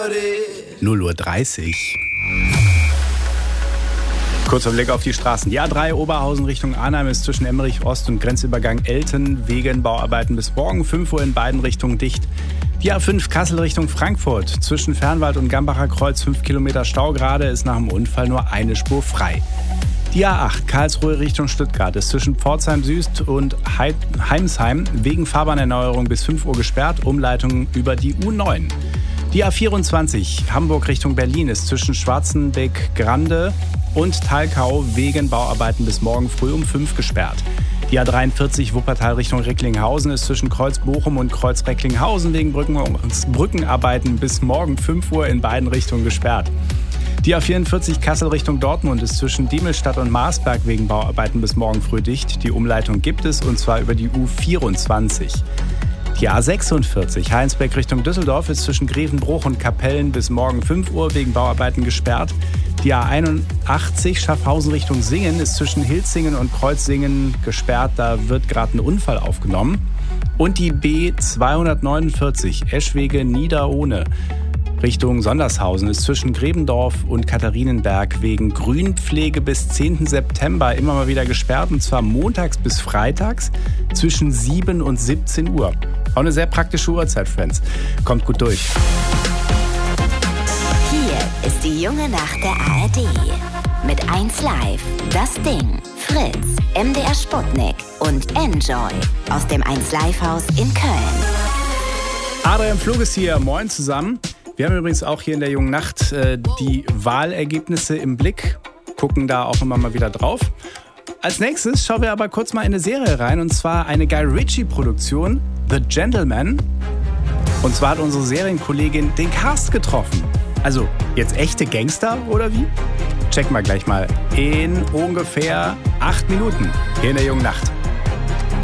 0:30 Uhr. Kurzer Blick auf die Straßen. Die A3 Oberhausen Richtung Arnhem ist zwischen Emmerich Ost und Grenzübergang Elten wegen Bauarbeiten bis morgen 5 Uhr in beiden Richtungen dicht. Die A5 Kassel Richtung Frankfurt zwischen Fernwald und Gambacher Kreuz 5 Kilometer Stau gerade, ist nach dem Unfall nur eine Spur frei. Die A8 Karlsruhe Richtung Stuttgart ist zwischen Pforzheim Süd und Heimsheim wegen Fahrbahnerneuerung bis 5 Uhr gesperrt, Umleitung über die U9. Die A24 Hamburg Richtung Berlin ist zwischen Schwarzenbeck-Grande und Thalkau wegen Bauarbeiten bis morgen früh um 5 gesperrt. Die A43 Wuppertal Richtung Recklinghausen ist zwischen Kreuz Bochum und Kreuz Recklinghausen wegen Brückenarbeiten bis morgen 5 Uhr in beiden Richtungen gesperrt. Die A44 Kassel Richtung Dortmund ist zwischen Diemelstadt und Marsberg wegen Bauarbeiten bis morgen früh dicht. Die Umleitung gibt es, und zwar über die U24. Die A46 Heinsberg Richtung Düsseldorf ist zwischen Grevenbruch und Kapellen bis morgen 5 Uhr wegen Bauarbeiten gesperrt. Die A81 Schaffhausen Richtung Singen ist zwischen Hilzingen und Kreuzsingen gesperrt. Da wird gerade ein Unfall aufgenommen. Und die B249 Eschwege Niederohne Richtung Sondershausen ist zwischen Grebendorf und Katharinenberg wegen Grünpflege bis 10. September immer mal wieder gesperrt. Und zwar montags bis freitags zwischen 7 und 17 Uhr. Auch eine sehr praktische Uhrzeit, Friends. Kommt gut durch. Hier ist die junge Nacht der ARD. Mit 1Live, Das Ding, Fritz, MDR Sputnik und Enjoy aus dem 1Live-Haus in Köln. Adrian Flug ist hier. Moin zusammen. Wir haben übrigens auch hier in der jungen Nacht die Wahlergebnisse im Blick, gucken da auch immer mal wieder drauf. Als nächstes schauen wir aber kurz mal in eine Serie rein, und zwar eine Guy Ritchie-Produktion, The Gentleman. Und zwar hat unsere Serienkollegin den Cast getroffen. Also jetzt echte Gangster oder wie? Checken wir gleich mal in ungefähr 8 Minuten hier in der jungen Nacht.